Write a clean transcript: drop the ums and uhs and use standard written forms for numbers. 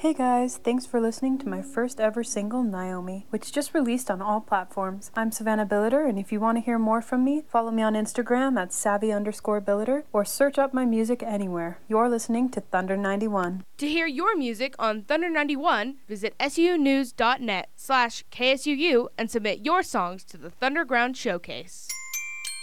Hey guys, thanks for listening to my first ever single, Naomi, which just released on all platforms. I'm Savannah Billiter, and if you want to hear more from me, follow me on Instagram at savvy_Billiter or search up my music anywhere. You're listening to Thunder 91. To hear your music on Thunder 91, visit sunews.net/KSUU and submit your songs to the Thunderground Showcase.